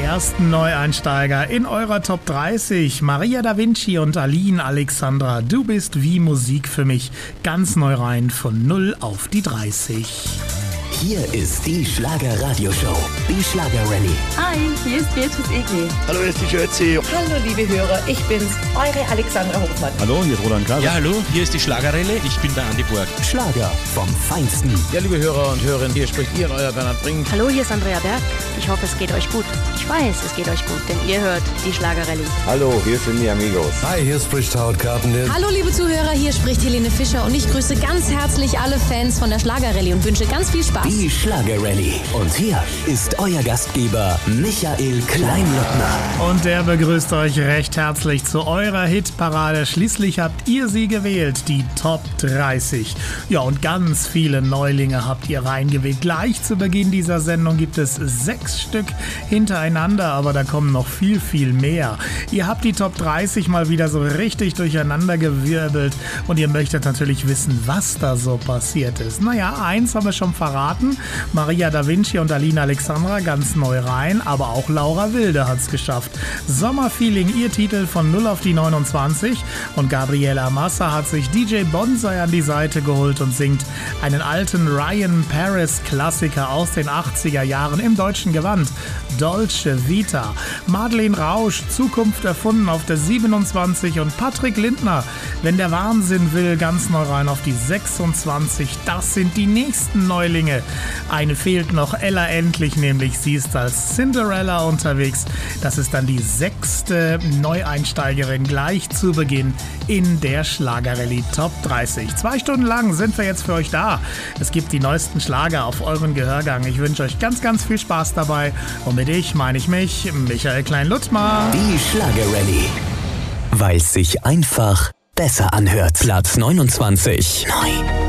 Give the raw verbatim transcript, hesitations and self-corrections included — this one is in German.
ersten Neueinsteiger in eurer Top dreißig. Maria Da Vinci und Aline Alexandra, du bist wie Musik für mich. Ganz neu rein von null auf die dreißig. Hier ist die Schlager-Radio-Show, die Schlager-Rallye. Hi, hier ist Beatrice Egli. Hallo, hier ist die Schötzi. Hallo, liebe Hörer, ich bin's, eure Alexandra Hofmann. Hallo, hier ist Roland Kaiser. Ja, hallo, hier ist die Schlager-Rallye, ich bin der Andi Borg. Schlager vom Feinsten. Ja, liebe Hörer und Hörerinnen, hier spricht ihr, euer Bernhard Brink. Hallo, hier ist Andrea Berg. Ich hoffe, es geht euch gut. Ich weiß, es geht euch gut, denn ihr hört die Schlager-Rallye. Hallo, hier sind die Amigos. Hi, hier spricht Howard Carpenter. Hallo, liebe Zuhörer, hier spricht Helene Fischer und ich grüße ganz herzlich alle Fans von der Schlager-Rallye und wünsche ganz viel Spaß. Die Schlager-Rallye. Und hier ist euer Gastgeber Michael Kleinlöckner. Und der begrüßt euch recht herzlich zu eurer Hitparade. Schließlich habt ihr sie gewählt, die Top dreißig. Ja, und ganz viele Neulinge habt ihr reingewählt. Gleich zu Beginn dieser Sendung gibt es sechs Stück hintereinander, aber da kommen noch viel, viel mehr. Ihr habt die Top dreißig mal wieder so richtig durcheinander gewirbelt und ihr möchtet natürlich wissen, was da so passiert ist. Naja, eins haben wir schon verraten. Maria Da Vinci und Aline Alexandra ganz neu rein, aber auch Laura Wilde hat's geschafft. Sommerfeeling, ihr Titel von null auf die neunundzwanzig und Gabriela Massa hat sich D J Bonsai an die Seite geholt und singt einen alten Ryan Paris Klassiker aus den achtziger Jahren im deutschen Gewand. Dolce Vita. Madeleine Rausch, Zukunft erfunden auf der siebenundzwanzig und Patrick Lindner, Wenn der Wahnsinn will, ganz neu rein auf die sechsundzwanzig. Das sind die nächsten Neulinge. Eine fehlt noch, Ella Endlich nämlich. Sie ist als Cinderella unterwegs. Das ist dann die sechste Neueinsteigerin gleich zu Beginn in der Schlager-Rallye Top dreißig. Zwei Stunden lang sind wir jetzt für euch da. Es gibt die neuesten Schlager auf euren Gehörgang. Ich wünsche euch ganz, ganz viel Spaß dabei. Und mit ich meine ich mich, Michael Klein-Luttmer. Die Schlager-Rallye. Weil es sich einfach besser anhört. Platz neunundzwanzig. Neu.